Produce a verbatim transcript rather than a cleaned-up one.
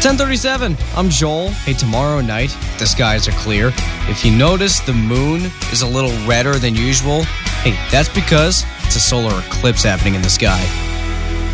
ten thirty-seven, I'm Joel. Hey, tomorrow night, the skies are clear. If you notice the moon is a little redder than usual, hey, that's because it's a solar eclipse happening in the sky.